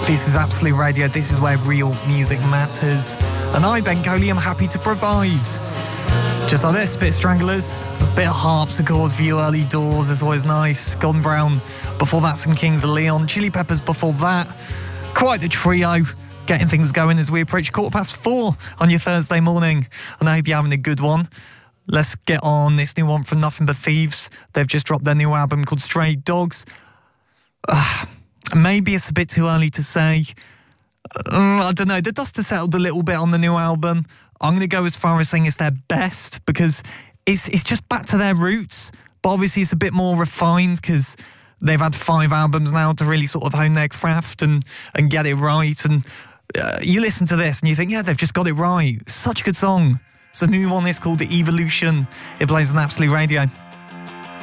This is Absolute Radio. This is where real music matters. And I, Ben Coley, am happy to provide. Just like this, a bit of Stranglers, a bit of harpsichord for you early doors is always nice. Gordon Brown, before that some Kings of Leon. Chili Peppers before that. Quite the trio, getting things going as we approach 4:15 on your Thursday morning. And I hope you're having a good one. Let's get on this new one from Nothing But Thieves. They've just dropped their new album called Stray Dogs. Maybe it's a bit too early to say. I don't know. The dust has settled a little bit on the new album. I'm going to go as far as saying it's their best because it's just back to their roots. But obviously it's a bit more refined because they've had 5 albums now to really sort of hone their craft and get it right. And you listen to this and you think, yeah, they've just got it right. Such a good song. It's a new one. It's called Evolution. It plays on Absolute Radio.